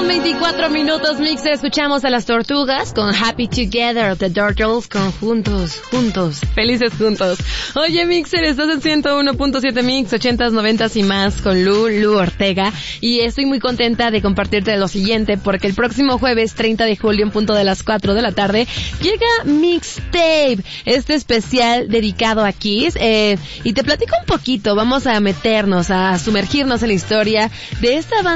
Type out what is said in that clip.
24 minutos, Mixer. Escuchamos a las Tortugas con Happy Together, The Turtles con Juntos, felices juntos. Oye, Mixer, estás en 101.7 Mix, 80s, 90s y más con Lu Ortega. Y estoy muy contenta de compartirte lo siguiente, porque el próximo jueves 30 de julio, en punto de las 4 de la tarde, llega Mixtape, este especial dedicado a Kiss. Y te platico un poquito, vamos a meternos, a sumergirnos en la historia de esta banda